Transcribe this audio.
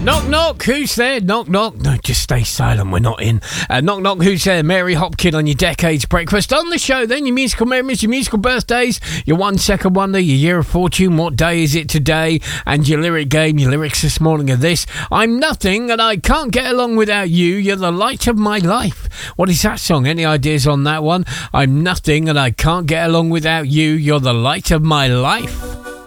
Knock, knock, who's there? Knock, knock. No, just stay silent, we're not in. Knock, knock, who's there? Mary Hopkin on your Decades Breakfast. On the show then, your musical memories, your musical birthdays, your 1 second wonder, your year of fortune, what day is it today, and your lyric game, your lyrics this morning are this: I'm nothing and I can't get along without you, you're the light of my life. What is that song? Any ideas on that one? I'm nothing and I can't get along without you, you're the light of my life.